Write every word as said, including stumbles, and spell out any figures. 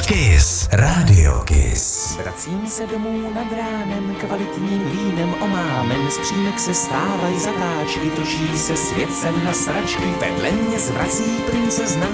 Kiss, Radio Kiss. Vracím se domů nad ránem, kvalitním vínem omámen. Z přímek se stávají zatáčky, točí se svět sem na sračky. Vedle mě zvrací princezna